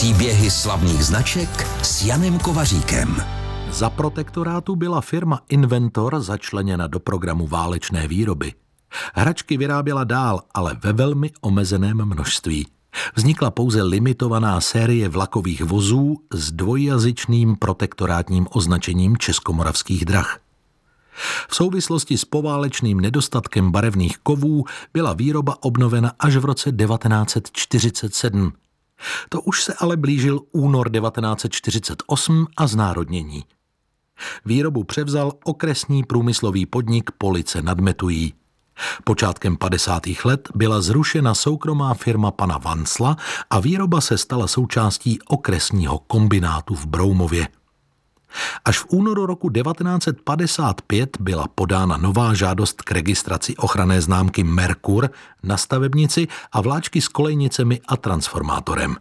Příběhy slavných značek s Janem Kovaříkem. Za protektorátu byla firma Inventor začleněna do programu válečné výroby. Hračky vyráběla dál, ale ve velmi omezeném množství. Vznikla pouze limitovaná série vlakových vozů s dvojjazyčným protektorátním označením Českomoravských drah. V souvislosti s poválečným nedostatkem barevných kovů byla výroba obnovena až v roce 1947. To už se ale blížil únor 1948 a znárodnění. Výrobu převzal okresní průmyslový podnik Police nad Metují. Počátkem 50. let byla zrušena soukromá firma pana Vansla a výroba se stala součástí okresního kombinátu v Broumově. Až v únoru roku 1955 byla podána nová žádost k registraci ochranné známky Merkur na stavebnici a vláčky s kolejnicemi a transformátorem.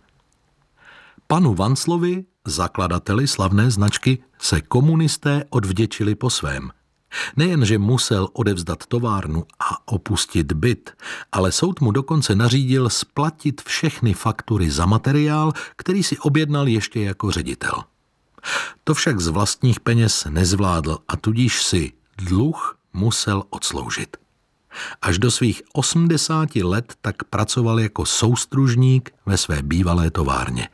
Panu Vanslovi, zakladateli slavné značky, se komunisté odvděčili po svém. Nejenže musel odevzdat továrnu a opustit byt, ale soud mu dokonce nařídil splatit všechny faktury za materiál, který si objednal ještě jako ředitel. To však z vlastních peněz nezvládl a tudíž si dluh musel odsloužit. Až do svých 80 let tak pracoval jako soustružník ve své bývalé továrně.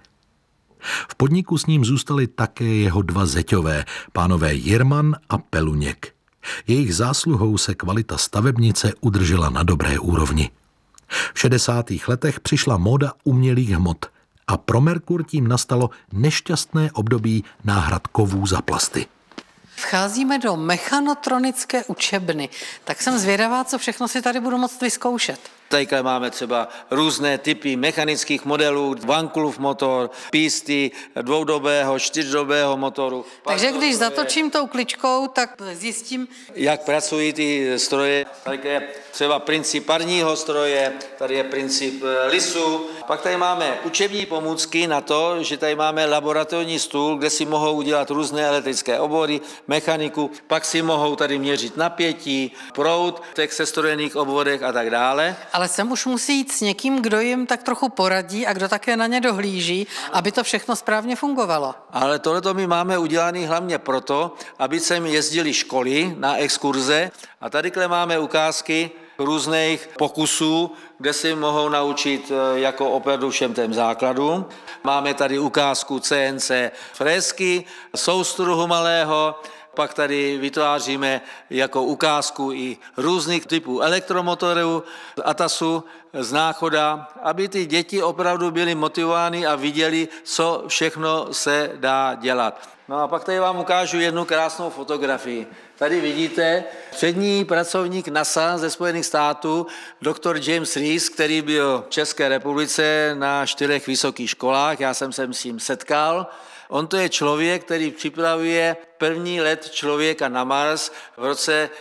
V podniku s ním zůstali také jeho dva zeťové, pánové Jirman a Peluněk. Jejich zásluhou se kvalita stavebnice udržela na dobré úrovni. V 60. letech přišla móda umělých hmot a pro Merkur tím nastalo nešťastné období náhrad kovů za plasty. Vcházíme do mechanotronické učebny, tak jsem zvědavá, co všechno si tady budu moct vyzkoušet. Tady máme třeba různé typy mechanických modelů, Vankulův motor, písty, dvoudobého, čtyřdobého motoru. Takže když zatočím tou kličkou, tak zjistím, jak pracují ty stroje. Tady je třeba princip parního stroje, tady je princip lisu. Pak tady máme učební pomůcky na to, že tady máme laboratorní stůl, kde si mohou udělat různé elektrické obory, mechaniku, pak si mohou tady měřit napětí, proud v těch sestrojených obvodech a tak dále. Ale sem už musí jít s někým, kdo jim tak trochu poradí a kdo také na ně dohlíží, aby to všechno správně fungovalo. Ale tohleto my máme udělané hlavně proto, aby sem jezdili školy na exkurze a tadyhle máme ukázky různých pokusů, kde si mohou naučit jako opravdu všem těm základům. Máme tady ukázku CNC frézky, soustruhu malého, pak tady vytváříme jako ukázku i různých typů elektromotorů, ATASu z Náchoda, aby ty děti opravdu byly motivovány a viděli, co všechno se dá dělat. No a pak tady vám ukážu jednu krásnou fotografii. Tady vidíte přední pracovník NASA ze Spojených států, doktor James Rees, který byl v České republice na 4 vysokých školách, já jsem se s ním setkal. On to je člověk, který připravuje první let člověka na Mars v roce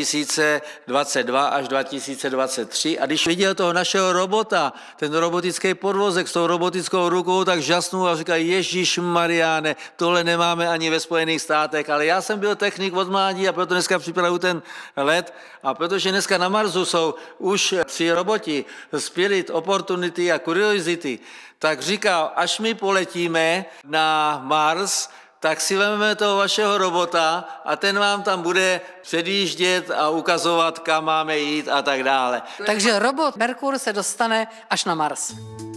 2022 až 2023. A když viděl toho našeho robota, ten robotický podvozek s tou robotickou rukou, tak žasnul a říkal, Ježišmariáne, tohle nemáme ani ve Spojených státech. Ale já jsem byl technik od mládí a proto dneska připravuju ten let. A protože dneska na Marsu jsou už 3 roboti, Spirit, Opportunity a Curiosity, tak říkal, až my poletíme na Mars, tak si vezmeme toho vašeho robota a ten vám tam bude předjíždět a ukazovat, kam máme jít a tak dále. Takže robot Merkur se dostane až na Mars.